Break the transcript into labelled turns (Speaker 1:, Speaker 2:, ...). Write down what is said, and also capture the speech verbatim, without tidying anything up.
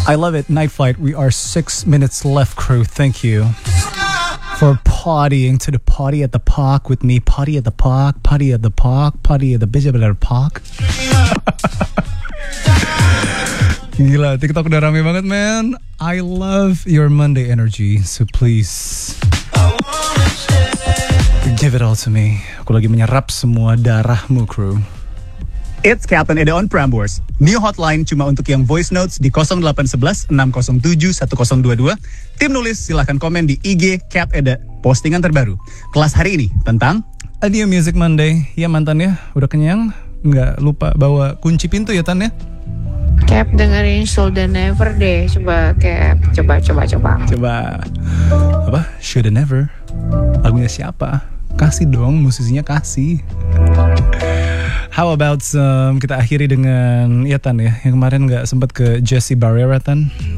Speaker 1: I love it. Night Flight. We are six minutes left, crew. Thank you for partying to the party at the park with me. Party at the park. Party at the park. Party at the Bijabler Park. Gila, TikTok udah rame banget, man. I love your Monday energy. So please give it all to me. Aku lagi menyerap semua darahmu, crew.
Speaker 2: It's Captain Eda on Prambors. New hotline cuma untuk yang voice notes di nol delapan satu satu enam nol tujuh satu nol dua dua. Tim nulis silahkan komen di I G Cap Eda. Postingan terbaru kelas hari ini tentang
Speaker 1: A New Music Monday. Ya mantan ya, udah kenyang? Nggak lupa bawa kunci pintu ya Tan ya?
Speaker 3: Cap dengerin Shoulda Never deh. Coba Cap, coba coba coba.
Speaker 1: Coba apa? Shoulda Never. Lagunya siapa? Kasih dong, musisinya kasih. How about um, kita akhiri dengan ya Tan ya, yang kemarin nggak sempat ke Jesse Barrera Tan.